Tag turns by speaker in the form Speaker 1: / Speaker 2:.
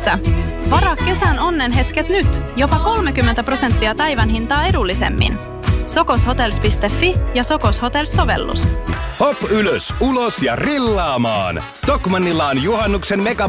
Speaker 1: Missä? Varaa kesän onnenhetket nyt. Jopa 30% päivän hintaa edullisemmin. Sokoshotels.fi ja Sokos Hotels-sovellus.
Speaker 2: Hop ylös, ulos ja rillaamaan! Tokmannilla on juhannuksen mega